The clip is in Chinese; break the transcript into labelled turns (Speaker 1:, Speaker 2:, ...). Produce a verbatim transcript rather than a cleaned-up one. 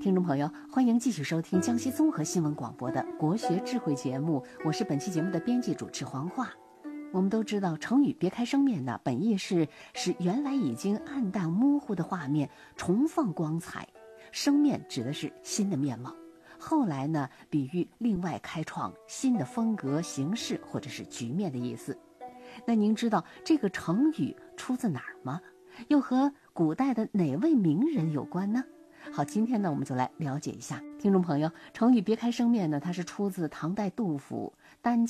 Speaker 1: 听众朋友，欢迎继续收听江西综合新闻广播的国学智慧节目，我是本期节目的编辑主持黄华。我们都知道成语别开生面呢，本意是使原来已经暗淡模糊的画面重放光彩，生面指的是新的面貌，后来呢比喻另外开创新的风格形式或者是局面的意思。那您知道这个成语出自哪儿吗？又和古代的哪位名人有关呢？好，今天呢我们就来了解一下。听众朋友，成语别开生面呢，它是出自唐代杜甫丹